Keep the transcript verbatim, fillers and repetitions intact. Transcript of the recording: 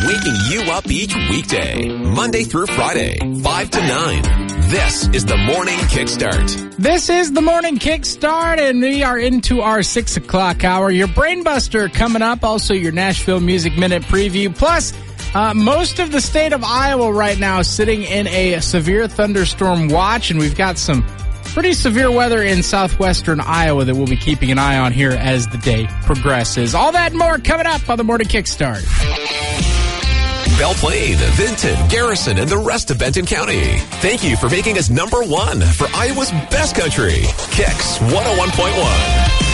waking you up each weekday, Monday through Friday, five to nine. This is the Morning Kickstart. This is the Morning Kickstart, and we are into our six o'clock hour. Your Brainbuster coming up, also your Nashville Music Minute preview, plus uh, most of the state of Iowa right now sitting in a severe thunderstorm watch, and we've got some pretty severe weather in southwestern Iowa that we'll be keeping an eye on here as the day progresses. All that and more coming up on the Morning Kickstart. Belle Plaine, Vinton, Garrison, and the rest of Benton County. Thank you for making us number one for Iowa's best country. Kicks one oh one point one.